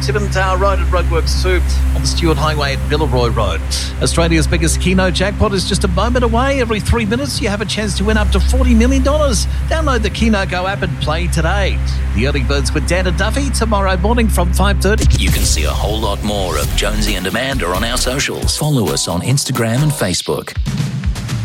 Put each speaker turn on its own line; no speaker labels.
Tibbin Tower Road and Roadworks 2 on the Stewart Highway at Villaroy Road. Australia's biggest Keno jackpot is just a moment away. Every 3 minutes, you have a chance to win up to $40 million. Download the Keno Go app and play today. The early birds with Dan and Duffy tomorrow morning from 5:30.
You can see a whole lot more of Jonesy and Amanda on our socials. Follow us on Instagram and Facebook.